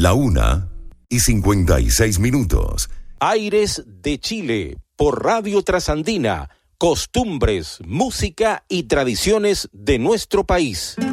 1:56. Aires de Chile, por Radio Trasandina, costumbres, música y tradiciones de nuestro país.